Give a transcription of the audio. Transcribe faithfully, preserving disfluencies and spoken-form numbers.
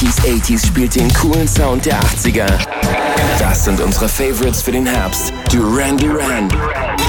neunziger achtziger spielt den coolen Sound der achtziger. Das sind unsere Favorites für den Herbst. Duran Duran.